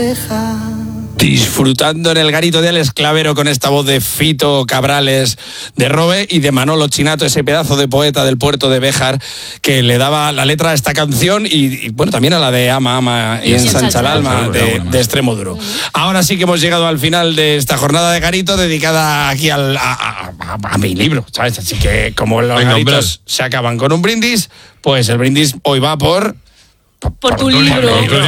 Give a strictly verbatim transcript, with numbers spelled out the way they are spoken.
Disfrutando en el garito de Alex Clavero con esta voz de Fito Cabrales, de Robe y de Manolo Chinato, ese pedazo de poeta del puerto de Béjar que le daba la letra a esta canción y, y bueno, también a la de Ama, Ama y ensancha el alma de, de Extremo Duro. Ahora sí que hemos llegado al final de esta jornada de garito dedicada aquí al, a, a, a, a mi libro, ¿sabes? Así que como los Venga, garitos hombre. se acaban con un brindis, pues el brindis hoy va por... Por, por tu, por libro. libro.